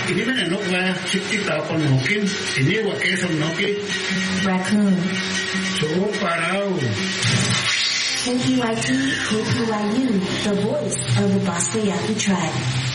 Ini menenok lah, kita kon mungkin ini wakil somnoki. Raccoon. So parau. KPYT, KPYU, the voice of the Boston Yaki tribe.